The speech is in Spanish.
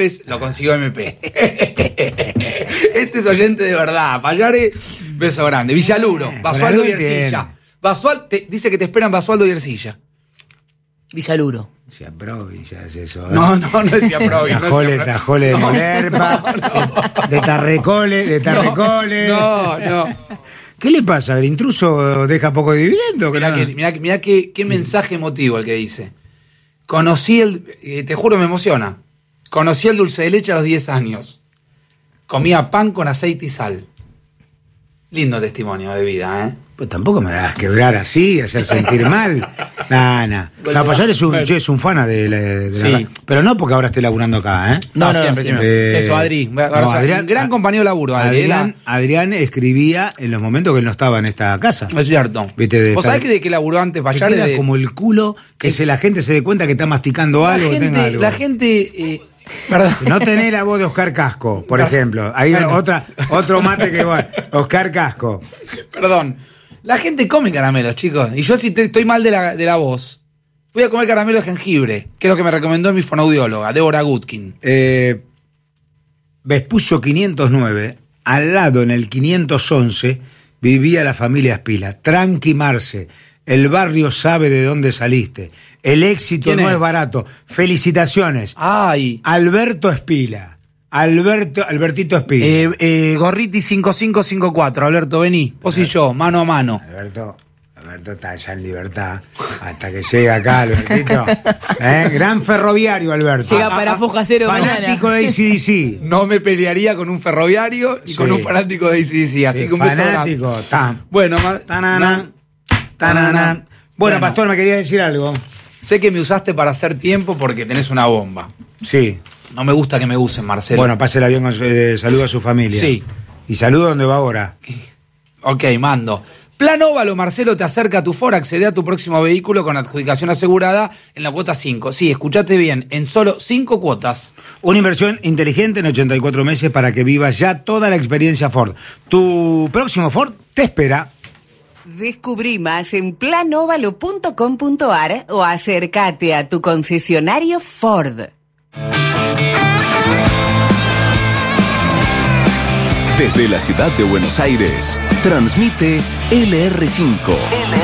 golpes, lo consiguió MP. Este es oyente de verdad. Payare, beso grande. Villaluro, Basualdo y Ercilla. Dice que te esperan Basualdo y Ercilla. Villaluro. Decía provincia, es eso. No decía provincia. Tajole de Molerpa, de Tarrecole. No. ¿Qué le pasa? ¿El intruso deja poco de dividendo? Mirá qué mensaje emotivo el que dice. Te juro me emociona. Conocí el dulce de leche a los 10 años. Comía pan con aceite y sal. Lindo testimonio de vida, ¿eh? Pues tampoco me hagas quebrar así, hacer sentir mal. Nah. Payar es un fana de la... Pero no porque ahora esté laburando acá, ¿eh? No, siempre. Eso, Adri. Un gran compañero de laburo, Adrián escribía en los momentos que él no estaba en esta casa. Es cierto. ¿Vos sabés que de qué laburó antes Payar? Te queda como el culo que la gente se dé cuenta que está masticando algo. La gente... Perdón. No tenés la voz de Oscar Casco, por ejemplo. Hay otro mate que va. Oscar Casco. Perdón. La gente come caramelos, chicos. Y yo si estoy mal de la voz, voy a comer caramelo de jengibre, que es lo que me recomendó mi fonoaudióloga, Débora Gutkin. Vespucio 509, al lado en el 511, vivía la familia Espila. Tranqui Marce. El barrio sabe de dónde saliste. El éxito no es barato. Felicitaciones. Ay. Alberto Espila. Albertito Espila. Gorriti 5554. Alberto, vení. Vos y yo, mano a mano. Alberto está ya en libertad. Hasta que llegue acá, Albertito. Gran ferroviario, Alberto. Llega para Foja Cero mañana. Fanático de AC/DC. No me pelearía con un ferroviario ni con un fanático de AC/DC. Así que un beso grande. Fanático. Bueno, Bueno, Pastor, me quería decir algo. Sé que me usaste para hacer tiempo porque tenés una bomba. Sí. No me gusta que me usen, Marcelo. Bueno, pásela bien, saludo a su familia. Sí. Y saludo donde va ahora. Ok, mando. Plan Óvalo, Marcelo, te acerca a tu Ford. Accede a tu próximo vehículo con adjudicación asegurada en la cuota 5. Sí, escuchate bien, en solo 5 cuotas. Una inversión inteligente en 84 meses para que vivas ya toda la experiencia Ford. Tu próximo Ford te espera. Descubrí más en planovalo.com.ar o acércate a tu concesionario Ford. Desde la ciudad de Buenos Aires, transmite LR5.